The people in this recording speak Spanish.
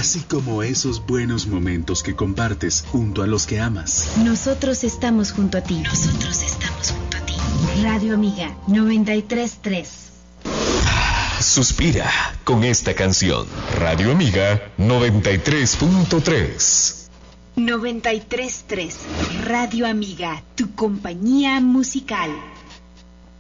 así como esos buenos momentos que compartes junto a los que amas. Nosotros estamos junto a ti. Radio Amiga 93.3. Suspira con esta canción. Radio Amiga 93.3. 93.3. Radio Amiga, tu compañía musical.